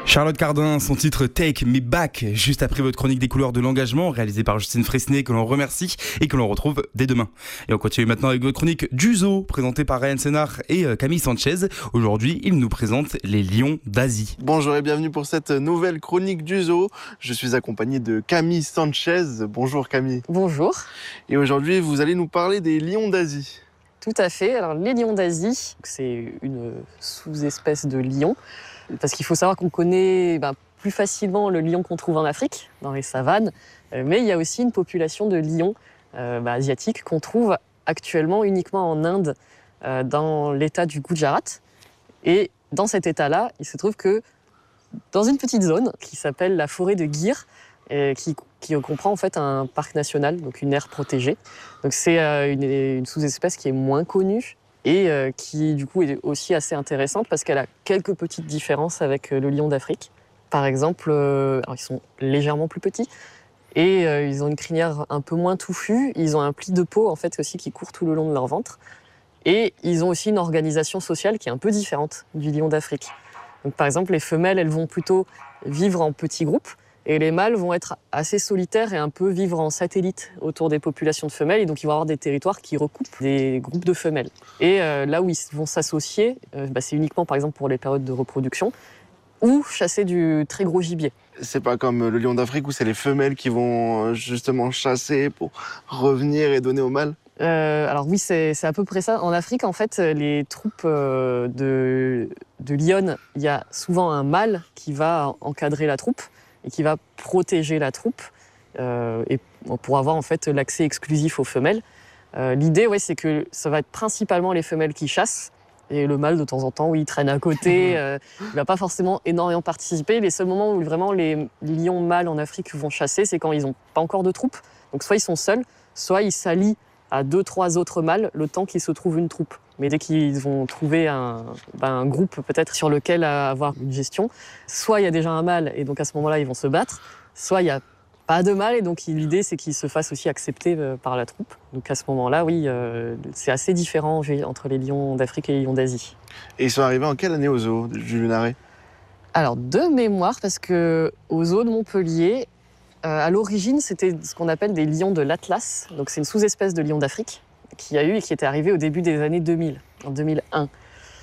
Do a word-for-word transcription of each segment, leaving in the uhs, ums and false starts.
Charlotte Cardin, son titre Take Me Back, juste après votre chronique des couleurs de l'engagement, réalisée par Justine Fresnay, que l'on remercie et que l'on retrouve dès demain. Et on continue maintenant avec votre chronique du zoo, présentée par Ryan Sénard et Camille Sanchez. Aujourd'hui, ils nous présentent les lions d'Asie. Bonjour et bienvenue pour cette nouvelle chronique du zoo. Je suis accompagné de Camille Sanchez. Bonjour Camille. Bonjour. Et aujourd'hui, vous allez nous parler des lions d'Asie. Tout à fait. Alors, les lions d'Asie, c'est une sous-espèce de lion. Parce qu'il faut savoir qu'on connaît ben, plus facilement le lion qu'on trouve en Afrique, dans les savanes, mais il y a aussi une population de lions euh, ben, asiatiques qu'on trouve actuellement uniquement en Inde, euh, dans l'état du Gujarat. Et dans cet état-là, il se trouve que dans une petite zone qui s'appelle la forêt de Gir, euh, qui, qui comprend en fait un parc national, donc une aire protégée. Donc c'est euh, une, une sous-espèce qui est moins connue, et euh, qui du coup est aussi assez intéressante parce qu'elle a quelques petites différences avec euh, le lion d'Afrique. Par exemple, euh, alors ils sont légèrement plus petits et euh, ils ont une crinière un peu moins touffue. Ils ont un pli de peau en fait aussi qui court tout le long de leur ventre. Et ils ont aussi une organisation sociale qui est un peu différente du lion d'Afrique. Donc, par exemple, les femelles, elles vont plutôt vivre en petits groupes. Et les mâles vont être assez solitaires et un peu vivre en satellite autour des populations de femelles. Et donc, ils vont avoir des territoires qui recoupent des groupes de femelles. Et euh, là où ils vont s'associer, euh, bah, c'est uniquement, par exemple, pour les périodes de reproduction ou chasser du très gros gibier. C'est pas comme le lion d'Afrique où c'est les femelles qui vont justement chasser pour revenir et donner aux mâles. Euh, alors oui, c'est, c'est à peu près ça. En Afrique, en fait, les troupes euh, de, de lionnes, il y a souvent un mâle qui va encadrer la troupe et qui va protéger la troupe euh, et pour avoir en fait l'accès exclusif aux femelles. Euh, l'idée, ouais, c'est que ça va être principalement les femelles qui chassent et le mâle, de temps en temps, oui, il traîne à côté. Euh, il ne va pas forcément énormément participer. Les seuls moments où vraiment les lions mâles en Afrique vont chasser, c'est quand ils n'ont pas encore de troupe. Donc soit ils sont seuls, soit ils s'allient à deux, trois autres mâles le temps qu'il se trouve une troupe. Mais dès qu'ils vont trouver un, ben un groupe peut-être sur lequel avoir une gestion, soit il y a déjà un mâle et donc à ce moment-là ils vont se battre, soit il n'y a pas de mâle et donc l'idée c'est qu'ils se fassent aussi accepter par la troupe. Donc à ce moment-là, oui, euh, c'est assez différent entre les lions d'Afrique et les lions d'Asie. Et ils sont arrivés en quelle année au zoo du Lunaret? Alors de mémoire, parce que au zoo de Montpellier, euh, à l'origine c'était ce qu'on appelle des lions de l'Atlas, donc c'est une sous-espèce de lion d'Afrique qui a eu et qui était arrivé au début des années deux mille, en deux mille un.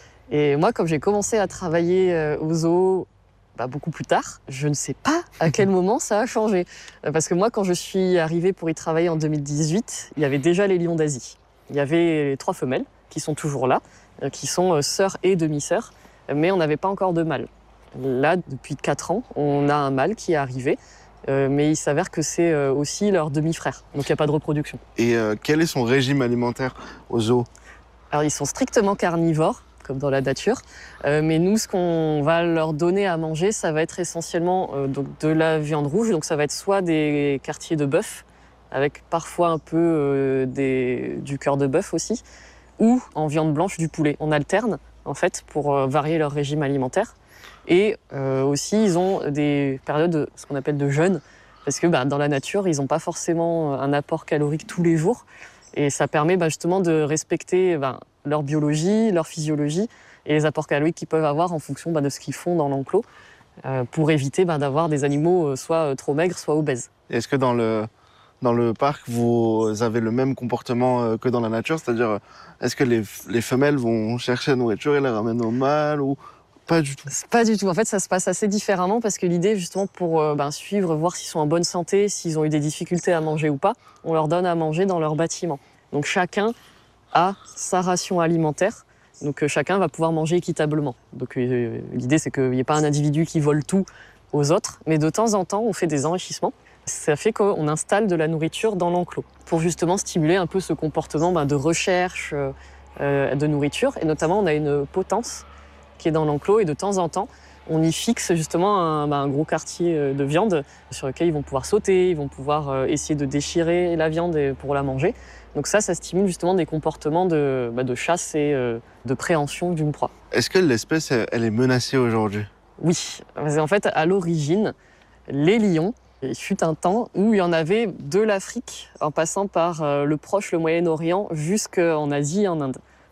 Et moi, comme j'ai commencé à travailler euh, au zoo bah, beaucoup plus tard, je ne sais pas à quel moment ça a changé. Euh, parce que moi, quand je suis arrivée pour y travailler en deux mille dix-huit, il y avait déjà les lions d'Asie. Il y avait les trois femelles qui sont toujours là, euh, qui sont euh, sœurs et demi-sœurs, mais on n'avait pas encore de mâle. Là, depuis quatre ans, on a un mâle qui est arrivé. Euh, mais il s'avère que c'est euh, aussi leur demi-frère, donc il n'y a pas de reproduction. Et euh, quel est son régime alimentaire au zoo? Alors ils sont strictement carnivores, comme dans la nature, euh, mais nous ce qu'on va leur donner à manger, ça va être essentiellement euh, donc de la viande rouge, donc ça va être soit des quartiers de bœuf, avec parfois un peu euh, des, du cœur de bœuf aussi, ou en viande blanche du poulet. On alterne en fait pour euh, varier leur régime alimentaire. Et euh, aussi, ils ont des périodes, de, ce qu'on appelle de jeûne, parce que bah, dans la nature, ils n'ont pas forcément un apport calorique tous les jours. Et ça permet bah, justement de respecter bah, leur biologie, leur physiologie et les apports caloriques qu'ils peuvent avoir en fonction bah, de ce qu'ils font dans l'enclos, euh, pour éviter bah, d'avoir des animaux euh, soit trop maigres, soit obèses. Est-ce que dans le, dans le parc, vous avez le même comportement que dans la nature? C'est-à-dire, est-ce que les, les femelles vont chercher la nourriture et la ramènent au mâle ou... Pas du tout. Pas du tout. En fait, ça se passe assez différemment parce que l'idée, justement, pour euh, ben, suivre, voir s'ils sont en bonne santé, s'ils ont eu des difficultés à manger ou pas, on leur donne à manger dans leur bâtiment. Donc chacun a sa ration alimentaire. Donc euh, chacun va pouvoir manger équitablement. Donc euh, l'idée, c'est qu'il n'y ait pas un individu qui vole tout aux autres, mais de temps en temps, on fait des enrichissements. Ça fait qu'on installe de la nourriture dans l'enclos pour justement stimuler un peu ce comportement ben, de recherche euh, de nourriture. Et notamment, on a une potence qui est dans l'enclos et de temps en temps, on y fixe justement un, bah, un gros quartier de viande sur lequel ils vont pouvoir sauter, ils vont pouvoir euh, essayer de déchirer la viande pour la manger. Donc ça, ça stimule justement des comportements de, bah, de chasse et euh, de préhension d'une proie. Est-ce que l'espèce, elle est menacée aujourd'hui? Oui, en fait, à l'origine, les lions, il fut un temps où il y en avait de l'Afrique, en passant par euh, le Proche, le Moyen-Orient, jusqu'en Asie et en Inde.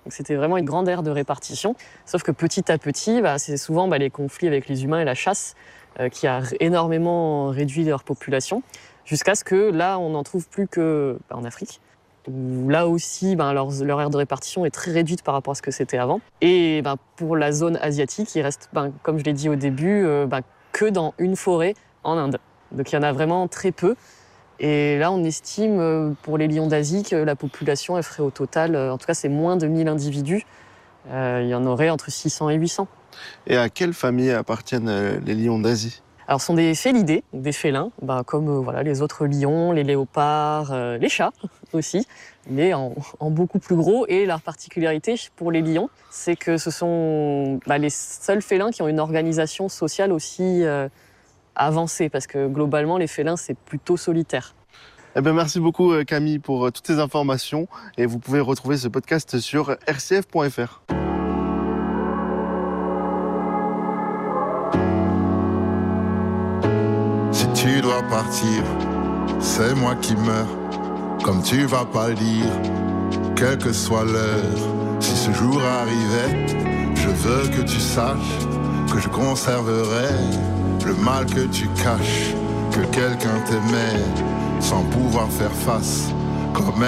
Donc c'était vraiment une grande aire de répartition. Sauf que petit à petit, bah, c'est souvent bah, les conflits avec les humains et la chasse euh, qui a énormément réduit leur population, jusqu'à ce que là, on n'en trouve plus que bah, en Afrique, où là aussi, bah, leur, leur aire de répartition est très réduite par rapport à ce que c'était avant. Et bah, pour la zone asiatique, il reste, bah, comme je l'ai dit au début, euh, bah, que dans une forêt en Inde. Donc il y en a vraiment très peu. Et là, on estime, pour les lions d'Asie, que la population, elle ferait au total, en tout cas, c'est moins de mille individus. Euh, il y en aurait entre six cents et huit cents. Et à quelle famille appartiennent euh, les lions d'Asie ? Alors, ce sont des félidés, des félins, bah, comme euh, voilà, les autres lions, les léopards, euh, les chats aussi, mais en, en beaucoup plus gros. Et leur particularité pour les lions, c'est que ce sont bah, les seuls félins qui ont une organisation sociale aussi euh, avancée, parce que globalement, les félins, c'est plutôt solitaire. Eh bien, merci beaucoup Camille pour toutes ces informations et vous pouvez retrouver ce podcast sur r c f point f r. Si tu dois partir, c'est moi qui meurs, comme tu vas pas le dire, quelle que soit l'heure. Si ce jour arrivait, je veux que tu saches que je conserverai le mal que tu caches, que quelqu'un t'aimait sans pouvoir faire face, comme